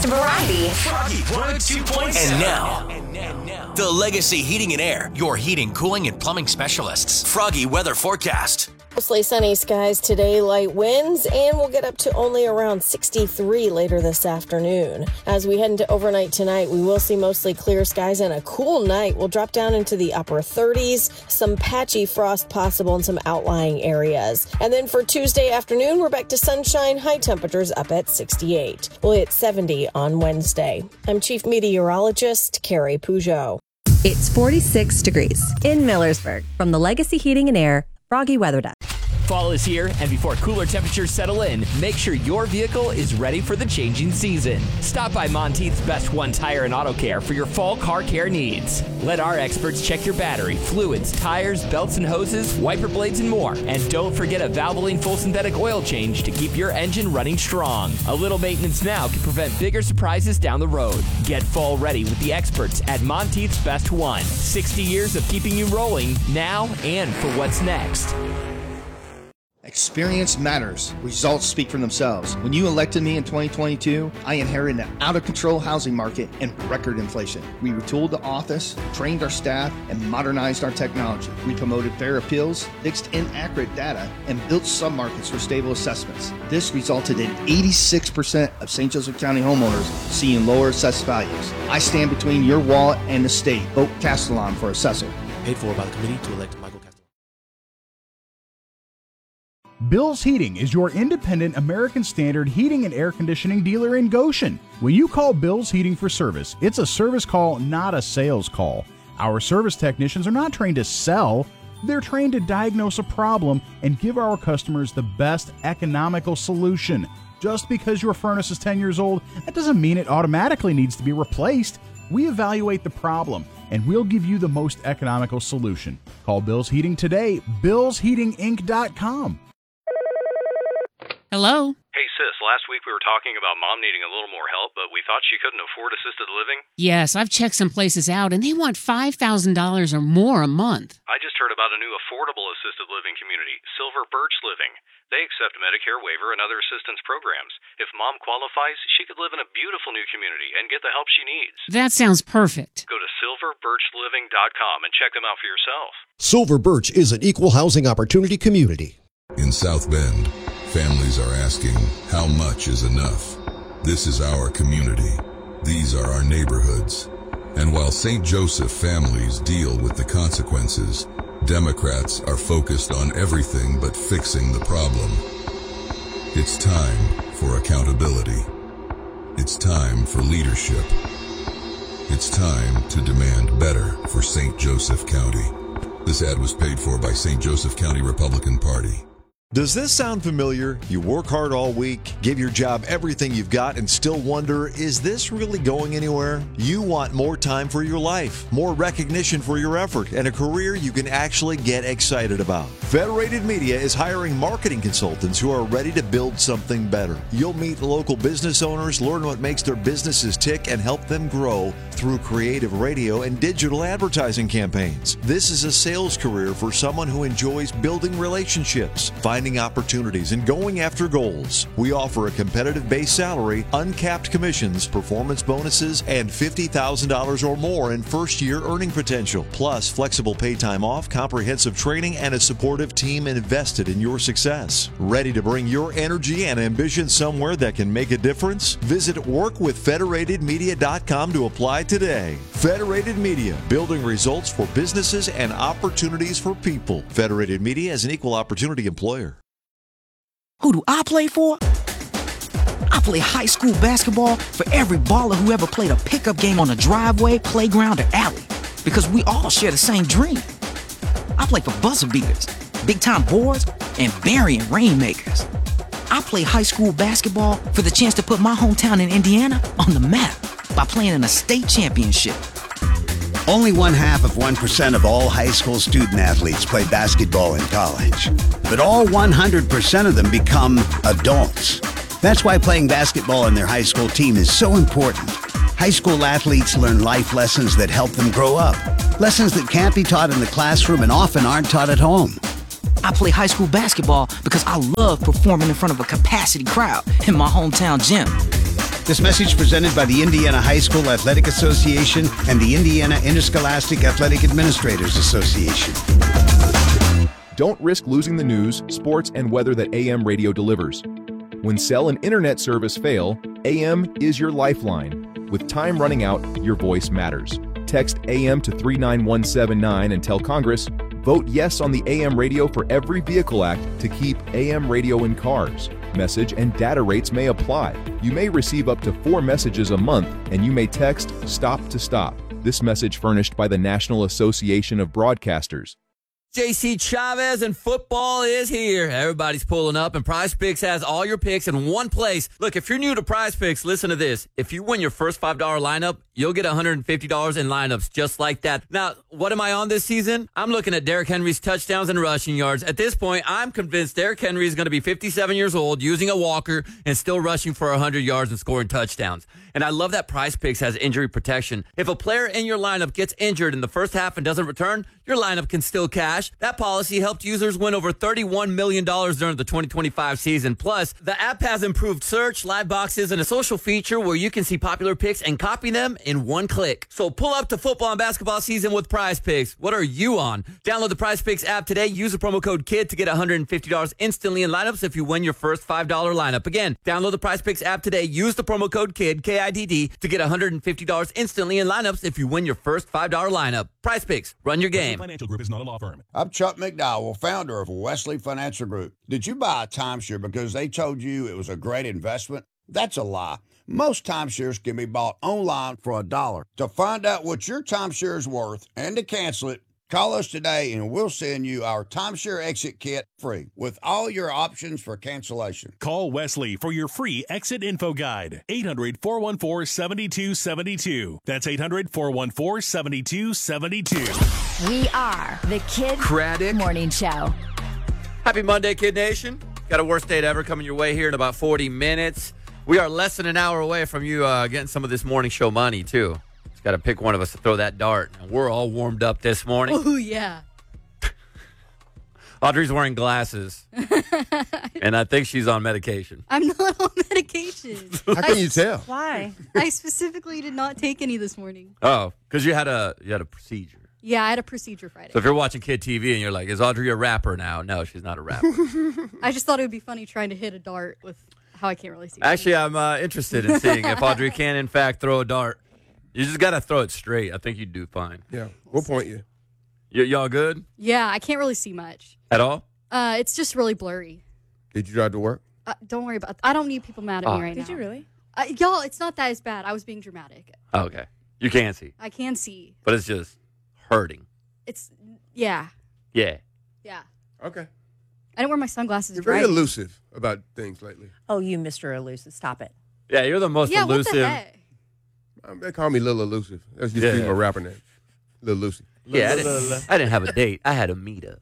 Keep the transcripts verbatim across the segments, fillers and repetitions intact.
best variety. Froggy one oh two point seven. And now, the Legacy Heating and Air, your heating, cooling, and plumbing specialists. Froggy weather forecast. Mostly sunny skies today, light winds, and we'll get up to only around sixty-three later this afternoon. As we head into overnight tonight, we will see mostly clear skies and a cool night. We'll drop down into the upper thirties, some patchy frost possible in some outlying areas. And then for Tuesday afternoon, we're back to sunshine, high temperatures up at sixty-eight. We'll hit seventy on Wednesday. I'm Chief Meteorologist Carrie Peugeot. It's forty-six degrees in Millersburg from the Legacy Heating and Air Froggy Weather Desk. Fall is here, and before cooler temperatures settle in, make sure your vehicle is ready for the changing season. Stop by Monteith's Best One Tire and Auto Care for your fall car care needs. Let our experts check your battery, fluids, tires, belts and hoses, wiper blades, and more. And don't forget a Valvoline full synthetic oil change to keep your engine running strong. A little maintenance now can prevent bigger surprises down the road. Get fall ready with the experts at Monteith's Best One. sixty years of keeping you rolling now and for what's next. Experience matters. Results speak for themselves. When you elected me in twenty twenty-two, I inherited an out-of-control housing market and record inflation. We retooled the office, trained our staff, and modernized our technology. We promoted fair appeals, fixed inaccurate data, and built submarkets for stable assessments. This resulted in eighty-six percent of Saint Joseph County homeowners seeing lower assessed values. I stand between your wallet and the state. Vote Castellon for assessor. Paid for by the committee to elect Michael Castellon. Bill's Heating is your independent American Standard heating and air conditioning dealer in Goshen. When you call Bill's Heating for service, it's a service call, not a sales call. Our service technicians are not trained to sell. They're trained to diagnose a problem and give our customers the best economical solution. Just because your furnace is ten years old, that doesn't mean it automatically needs to be replaced. We evaluate the problem, and we'll give you the most economical solution. Call Bill's Heating today, bills heating inc dot com. Hello? Hey, sis, last week we were talking about Mom needing a little more help, but we thought she couldn't afford assisted living. Yes, I've checked some places out, and they want five thousand dollars or more a month. I just heard about a new affordable assisted living community, Silver Birch Living. They accept Medicare waiver and other assistance programs. If Mom qualifies, she could live in a beautiful new community and get the help she needs. That sounds perfect. Go to silver birch living dot com and check them out for yourself. Silver Birch is an equal housing opportunity community. In South Bend, families are asking, how much is enough? This is our community. These are our neighborhoods. And while Saint Joseph families deal with the consequences, Democrats are focused on everything but fixing the problem. It's time for accountability. It's time for leadership. It's time to demand better for Saint Joseph County. This ad was paid for by Saint Joseph County Republican Party. Does this sound familiar? You work hard all week, give your job everything you've got, and still wonder, is this really going anywhere? You want more time for your life, more recognition for your effort, and a career you can actually get excited about. Federated Media is hiring marketing consultants who are ready to build something better. You'll meet local business owners, learn what makes their businesses tick, and help them grow through creative radio and digital advertising campaigns. This is a sales career for someone who enjoys building relationships, finding opportunities, and going after goals. We offer a competitive base salary, uncapped commissions, performance bonuses, and fifty thousand dollars or more in first-year earning potential, plus flexible pay time off, comprehensive training, and a supportive team invested in your success. Ready to bring your energy and ambition somewhere that can make a difference? Visit work with federated media dot com to apply today. Federated Media, building results for businesses and opportunities for people. Federated Media is an equal opportunity employer. Who do I play for? I play high school basketball for every baller who ever played a pickup game on a driveway, playground, or alley. Because we all share the same dream. I play for buzzer beaters, big-time boards, and burying rainmakers. I play high school basketball for the chance to put my hometown in Indiana on the map by playing in a state championship. Only one half of one percent of all high school student athletes play basketball in college. But all one hundred percent of them become adults. That's why playing basketball in their high school team is so important. High school athletes learn life lessons that help them grow up. Lessons that can't be taught in the classroom and often aren't taught at home. I play high school basketball because I love performing in front of a capacity crowd in my hometown gym. This message presented by the Indiana High School Athletic Association and the Indiana Interscholastic Athletic Administrators Association. Don't risk losing the news, sports, and weather that A M radio delivers. When cell and internet service fail, A M is your lifeline. With time running out, your voice matters. Text A M to three nine one seven nine and tell Congress, vote yes on the A M radio for every vehicle act to keep A M radio in cars. Message and data rates may apply. You may receive up to four messages a month, and you may text STOP to STOP. This message furnished by the National Association of Broadcasters. J C Chavez and football is here. Everybody's pulling up, and Prize Picks has all your picks in one place. Look, if you're new to Prize Picks, listen to this. If you win your first five dollar lineup, you'll get one hundred fifty dollars in lineups just like that. Now, what am I on this season? I'm looking at Derrick Henry's touchdowns and rushing yards. At this point, I'm convinced Derrick Henry is going to be fifty-seven years old, using a walker, and still rushing for one hundred yards and scoring touchdowns. And I love that Prize Picks has injury protection. If a player in your lineup gets injured in the first half and doesn't return, your lineup can still cash. That policy helped users win over thirty-one million dollars during the twenty twenty-five season. Plus, the app has improved search, live boxes, and a social feature where you can see popular picks and copy them in one click. So pull up to football and basketball season with Prize Picks. What are you on? Download the Prize Picks app today. Use the promo code KID to get one hundred fifty dollars instantly in lineups if you win your first five dollar lineup. Again, download the Prize Picks app today. Use the promo code KID, K I D D, to get one hundred fifty dollars instantly in lineups if you win your first five dollar lineup. Prize Picks. Run your game. Financial Group is not a law firm. I'm Chuck McDowell, founder of Wesley Financial Group. Did you buy a timeshare because they told you it was a great investment? That's a lie. Most timeshares can be bought online for a dollar. To find out what your timeshare is worth and to cancel it, call us today and we'll send you our timeshare exit kit free with all your options for cancellation. Call Wesley for your free exit info guide. eight hundred, four one four, seven two seven two. That's eight hundred, four one four, seven two seven two. We are the Kid Craddock Morning Show. Happy Monday, Kid Nation. Got a worst date ever coming your way here in about forty minutes. We are less than an hour away from you uh, getting some of this morning show money, too. Just got to pick one of us to throw that dart. And we're all warmed up this morning. Oh, yeah. Audrey's wearing glasses, and I think she's on medication. I'm not on medication. How can you tell? Why? I specifically did not take any this morning. Oh, because you had a you had a procedure. Yeah, I had a procedure Friday. So if you're watching Kid T V and you're like, is Audrey a rapper now? No, she's not a rapper. I just thought it would be funny trying to hit a dart with how I can't really see. Actually, I'm uh, interested in seeing if Audrey can, in fact, throw a dart. You just got to throw it straight. I think you'd do fine. Yeah. We'll point you. Y- y'all good? Yeah, I can't really see much. At all? Uh, it's just really blurry. Did you drive to work? Uh, don't worry about I don't need people mad at Oh. me right Did now. you really? Uh, y'all, it's not that as bad. I was being dramatic. Oh, okay. You can see. I can see. But it's just hurting. It's, yeah. Yeah. Yeah. Okay. I didn't wear my sunglasses You're very right. elusive about things lately. Oh, you Mister Elusive. Stop it. Yeah, you're the most Yeah, what the elusive. heck? Um, they call me Lil Elusive. That's just Yeah. my rapper name. Lil Lucy. Yeah, I didn't, I didn't have a date. I had a meetup.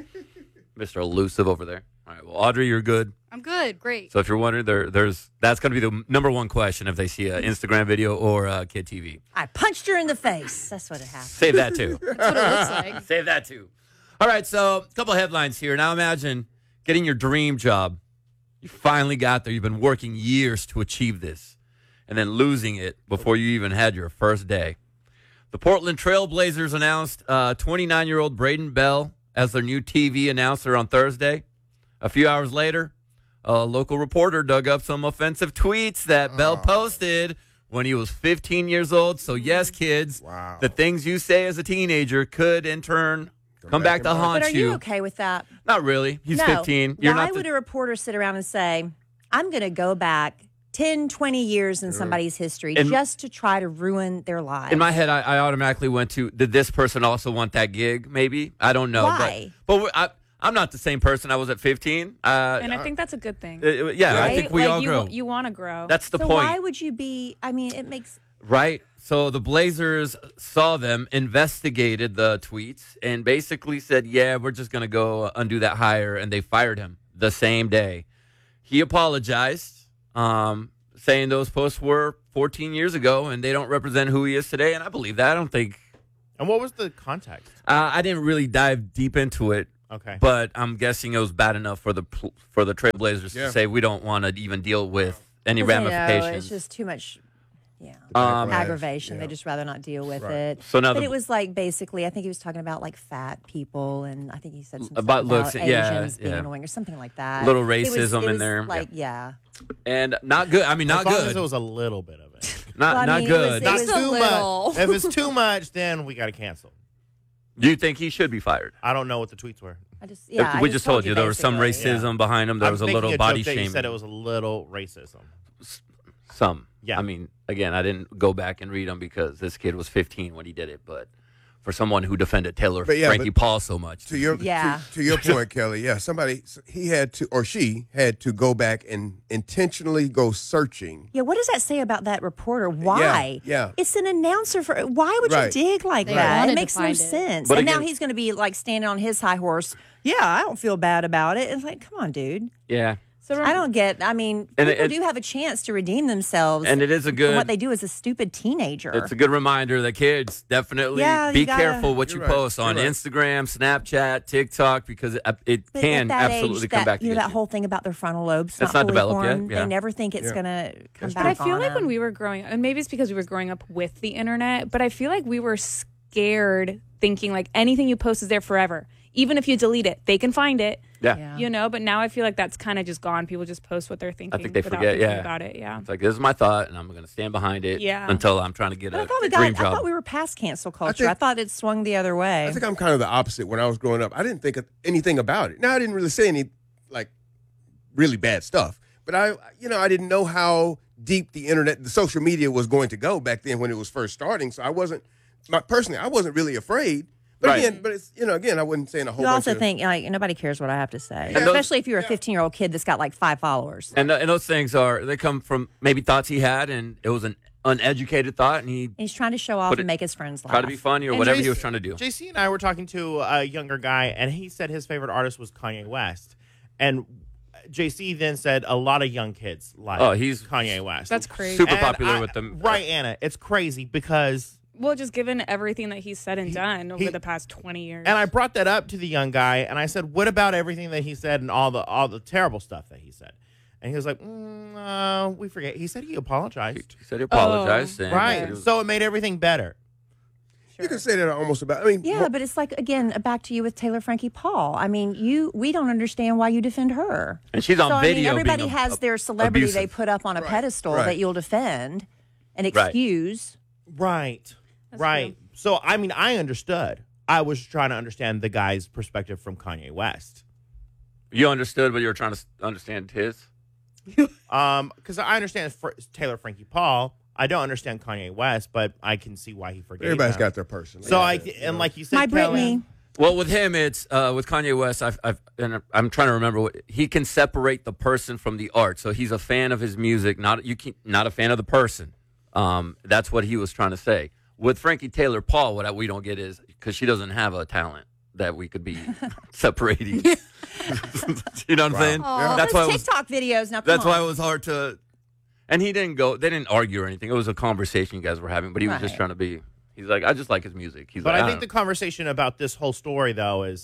Mister Elusive over there. All right, well, Audrey, you're good. I'm good. Great. So if you're wondering, there, there's that's going to be the number one question if they see an Instagram video or uh, Kid T V. I punched her in the face. That's what it happened. Save that, too. That's what it looks like. Save that, too. All right, so a couple headlines here. Now imagine getting your dream job. You finally got there. You've been working years to achieve this, and then losing it before you even had your first day. The Portland Trail Blazers announced uh, twenty-nine-year-old Braden Bell as their new T V announcer on Thursday. A few hours later, a local reporter dug up some offensive tweets that Bell posted when he was fifteen years old. So, yes, kids, wow. the things you say as a teenager could, in turn, come, come back, back to haunt But are you. you okay with that? Not really. He's no. fifteen. You're Why not the- would a reporter sit around and say, I'm going to go back ten, twenty years in somebody's history In- just to try to ruin their lives? In my head, I, I automatically went to, did this person also want that gig? Maybe. I don't know. Why? But, but we're, I, I'm not the same person I was at fifteen. Uh, And I think that's a good thing. Uh, yeah, I Right? think we like all you, grow. You want to grow. That's the so point. why would you be, I mean, it makes... Right. So the Blazers saw them, investigated the tweets, and basically said, yeah, we're just going to go undo that hire, and they fired him the same day. He apologized, um, saying those posts were fourteen years ago, and they don't represent who he is today, and I believe that. I don't think... And what was the context? Uh, I didn't really dive deep into it. Okay. But I'm guessing it was bad enough for the for the Trailblazers Yeah. to say we don't want to even deal with any 'Cause they know ramifications. It's just too much. Yeah, Um, aggravation. yeah. They just rather not deal with Right. it. So now but the- it was like basically, I think he was talking about like fat people, and I think he said something About about, looks, Asians yeah, being yeah. annoying or something like that. Little It was- racism it in was there. Like, yeah. And not good. I mean, not as long good. As it was a little bit of it. Not Well, I not mean, it was- good. it Not was a too little. much. If it's too much, then we got to cancel. Do you think he should be fired? I don't know what the tweets were. I just yeah. I we just told you, there was some basically. racism behind him. There I'm was a making little joke body that you shaming. said it was a little racism. Some. Yeah. I mean, again, I didn't go back and read them because this kid was fifteen when he did it. But for someone who defended Taylor But yeah, Frankie but Paul so much, To your Yeah. to, to your point, Kelly. Yeah, somebody he had to or she had to go back and intentionally go searching. Yeah, what does that say about that reporter? Why? yeah. It's an announcer for. Why would Right. you dig like They that? wanted It to makes no find it. sense. But and now again- he's going to be like standing on his high horse. Yeah, I don't feel bad about it. It's like, come on, dude. yeah. So I don't get. I mean, And people it- do have a chance to redeem themselves. And it is a from good- what they do as a stupid teenager. It's a good reminder that kids definitely Yeah, you be gotta- careful what you You're right. post on You're right. Instagram, Snapchat, TikTok, because it, it But can at that absolutely age, come that, back to you know get that you. whole thing about their frontal lobes That's not not fully developed yet, formed. yeah. They never think it's Yeah. gonna come That's back. But I feel on like when them. we were growing up, and maybe it's because we were growing up with the internet, but I feel like we were scared thinking like anything you post is there forever. Even if you delete it, they can find it. Yeah. Yeah. You know, but now I feel like that's kind of just gone. People just post what they're thinking. I think they without forget, thinking yeah. about it. Yeah. It's like, this is my thought, and I'm going to stand behind it Yeah. until I'm trying to get But a I thought we dream got. I job. thought we were past cancel culture. I, think- thought it swung the other way. I think I'm kind of the opposite. When I was growing up, I didn't think of anything about it. Now I didn't really say any like really bad stuff, but I, you know, I didn't know how deep the internet, the social media was going to go back then when it was first starting. So I wasn't, my, personally, I wasn't really afraid. But Right. again, but it's you know, again, I wasn't saying a whole You bunch also of. think like nobody cares what I have to say, those- especially if you're a fifteen year old kid that's got like five followers. And, th- and those things are, they come from maybe thoughts he had, and it was an uneducated thought, and he And he's trying to show off Put and it- make his friends laugh. tried to be funny or And whatever J C he was trying to do. J C and I were talking to a younger guy, and he said his favorite artist was Kanye West. And J C then said a lot of young kids like Oh, he's Kanye West. That's crazy. super And popular I- with them. Right, Anna. It's crazy because, Well, just given everything that he's said and done over he- the past twenty years. and I brought that up to the young guy, and I said, "What about everything that he said and all the all the terrible stuff that he said?" And he was like, mm, uh, "We forget." He said he apologized. He said he apologized. Oh. and Right. it was- So it made everything better. You can say that almost about. I mean, Yeah, mo- but it's like again back to you with Taylor Frankie Paul. I mean, you we don't understand why you defend her. And she's on so, video I mean, everybody being has ab- their celebrity abusive. they put up on a Right, pedestal right. that you'll defend and Right. excuse. Right. right. So I mean, I understood. I was trying to understand the guy's perspective from Kanye West. You understood, but you were trying to s- understand his? Um, because I understand Fr- Taylor Frankie Paul. I don't understand Kanye West, but I can see why he forgave everybody's him. got their person. So Yeah, I you and know. like you said, My Kelly- Britney. Well, with him, it's uh, with Kanye West. I've, I've, and I'm trying to remember. What, he can separate the person from the art. So he's a fan of his music, not you. Can, not a fan of the person. Um, that's what he was trying to say. With Frankie Taylor Paul, what I, we don't get is because she doesn't have a talent that we could be separating. You know what I'm saying? Oh, That's those why it was, TikTok videos. Now, come that's why on. it was hard to. And he didn't go. They didn't argue or anything. It was a conversation you guys were having. But he was just Right. trying to be. He's like, I just like his music. He's But like, I think the don't- conversation about this whole story, though, is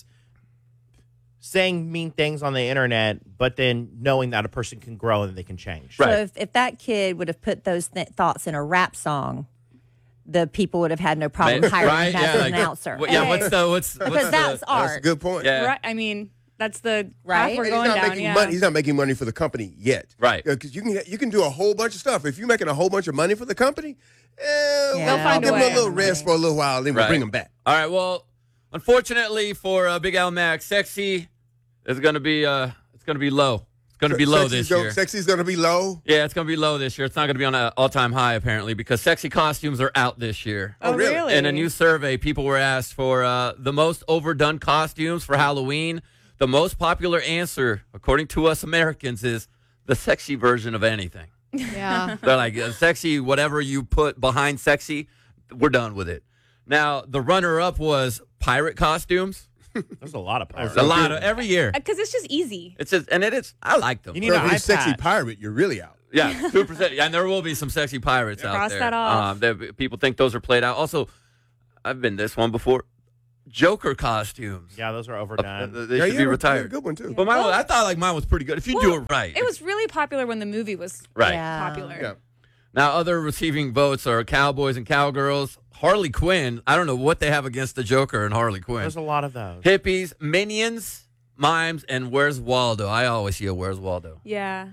saying mean things on the internet, but then knowing that a person can grow and they can change. So if, if that kid would have put those th- thoughts in a rap song, the people would have had no problem Man, hiring right? him as Yeah, an like, announcer. what- yeah, what's the what's because what's the, that's art. That's a good point. Yeah. Right? I mean, that's the Right? path we're And going he's not down. making Yeah. money. He's not making money for the company yet, Right. Because you can you can do a whole bunch of stuff. If you're making a whole bunch of money for the company, eh, Yeah. we'll They'll find give a him way. a little rest for a little while, then we'll Right. bring him back. All right. Well, unfortunately for uh, Big Al Max, Sexy is going to be uh, it's going to be low. It's going to be low Sexy's this go- year. Sexy's going to be low. Yeah, it's going to be low this year. It's not going to be on an all-time high apparently because sexy costumes are out this year. Oh, really? In a new survey, people were asked for uh, the most overdone costumes for Halloween. The most popular answer, according to us Americans, is the sexy version of anything. Yeah. They're like, uh, sexy, whatever you put behind sexy, we're done with it. Now, the runner-up was pirate costumes. There's a lot of pirates. A lot of every year. Because it's just easy. It's just, and it is. I like them. You need So an if you're eye a sexy patch. pirate, you're really out. Yeah, two percent. And there will be some sexy pirates out Cross there. that off. Um, that people think those are played out. Also, I've been this one before. Joker costumes. Yeah, those are overdone. Uh, they Yeah, should yeah, be yeah, retired. good one, too. But mine, I thought like mine was pretty good. If you Well, do it right. It was really popular when the movie was Right. Yeah. popular. Yeah. Now, other receiving votes are Cowboys and Cowgirls, Harley Quinn. I don't know what they have against the Joker and Harley Quinn. There's a lot of those. Hippies, Minions, Mimes, and Where's Waldo? I always see a Where's Waldo. Yeah.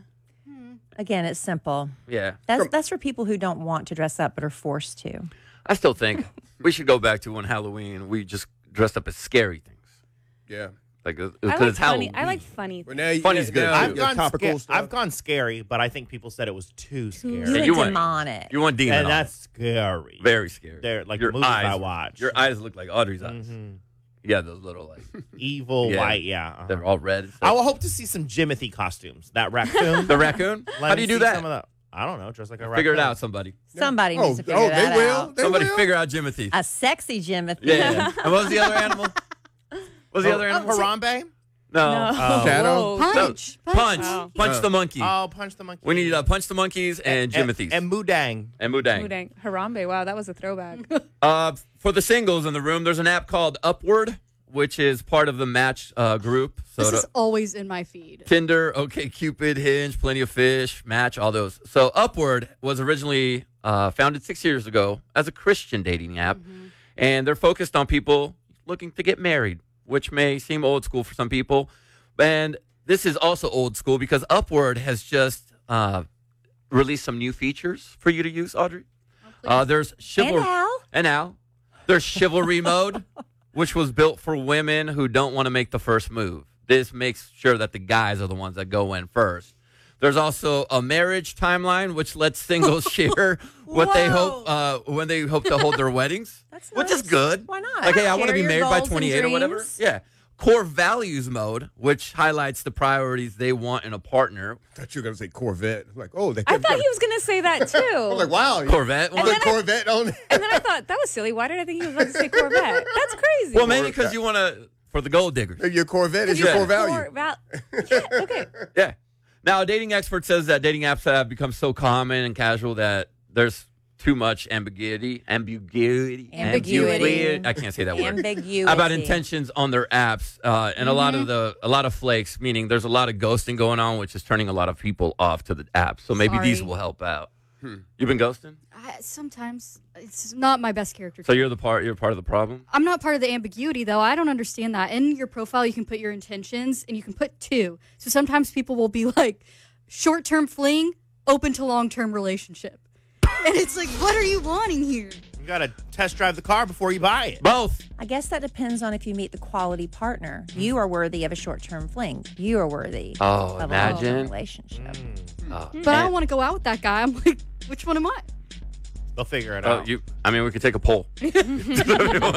Again, it's simple. Yeah. That's that's for people who don't want to dress up but are forced to. I still think we should go back to when Halloween we just dressed up as scary things. Yeah. Like, uh, I because like it's funny. Halloween. I like funny. But now, Funny's yeah, good, now too. I've you gone, got topical sca- stuff. I've gone scary, but I think people said it was too scary. You Yeah, went you went- demonic. You want demon And on. that's scary. Very scary. They're like your the movies eyes, I watch. Your eyes look like Audrey's eyes. Mhm. Yeah, those little like Evil Yeah. white, yeah. uh-huh. they're all red. and I stuff. will hope to see some Jimothy costumes. That raccoon. The raccoon? Let How do me you do see that? Some of the, I don't know, just like a raccoon. Figure it out, somebody. Somebody Oh, needs to figure oh, that they will. out. They Somebody will. figure out Jimothy. A sexy Jimothy. Yeah. And what was the other animal? What was the other Oh, animal? Harambe? No. No. Oh. Shadow? Whoa. Punch. Punch. Punch, Oh. punch Oh. the monkey. Oh, Punch the Monkey. We need uh, Punch the Monkeys and Jimothy's. And, and Mudang. And Mudang. Mudang. Harambe. Wow, that was a throwback. Uh, for the singles in the room, there's an app called Upward, which is part of the Match uh, group. So This to- is always in my feed. Tinder, OkCupid, Hinge, Plenty of Fish, Match, all those. So Upward was originally uh, founded six years ago as a Christian dating app, and they're focused on people looking to get married, which may seem old school for some people. And this is also old school because Upward has just uh, released some new features for you to use, Audrey. Uh, there's chivalry. And Al. And Al. There's chivalry mode, which was built for women who don't want to make the first move. This makes sure that the guys are the ones that go in first. There's also a marriage timeline, which lets singles share what they hope uh, when they hope to hold their weddings, That's which is nice. good. Why not? Like, hey, I want to Share be your married by goals and twenty-eight or whatever. dreams. Yeah. Core values mode, which highlights the priorities they want in a partner. I thought you were going to say Corvette. I'm like, oh, they I thought he was going to say that too. I'm like, wow. you Corvette. Put And then I- Corvette on there. And then I thought, that was silly. Why did I think he was about to say Corvette? That's crazy. Well, maybe because you want to, for the gold diggers. Your Corvette is Yeah. your core value. Core val- yeah, okay. Yeah. Now, a dating expert says that dating apps have become so common and casual that there's too much ambiguity. Ambiguity. Ambiguity. I can't say that word. Ambiguity. About intentions on their apps, uh, and a lot of the a lot of flakes. Meaning, there's a lot of ghosting going on, which is turning a lot of people off to the app. So maybe Sorry. these will help out. Hmm. You've been ghosting, I, sometimes it's not my best character. so you're the part. You're part of the problem. I'm not part of the ambiguity, though. I don't understand that. In your profile, you can put your intentions, and you can put two. So sometimes people will be like, short-term fling, open to long-term relationship. And it's like, what are you wanting here? You got to test drive the car before you buy it. Both. I guess that depends on if you meet the quality partner. You are worthy of a short-term fling. You are worthy Oh, of a imagine. long-term relationship. Oh, But I don't want to go out with that guy. I'm like, which one am I? They'll figure it Oh, out. you. I mean, we could take a poll. we can take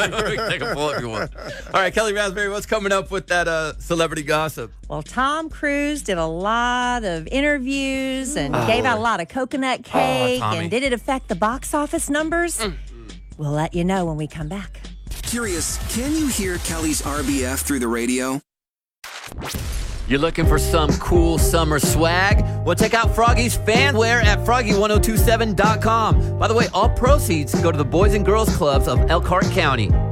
a poll if you want. All right, Kelly Raspberry, what's coming up with that uh, celebrity gossip? Well, Tom Cruise did a lot of interviews and Oh. gave out a lot of coconut cake. Tommy. And did it affect the box office numbers? We'll let you know when we come back. Curious, can you hear Kelly's R B F through the radio? You're looking for some cool summer swag? Well, check out Froggy's Fanwear at froggy ten twenty-seven dot com. By the way, all proceeds go to the Boys and Girls Clubs of Elkhart County.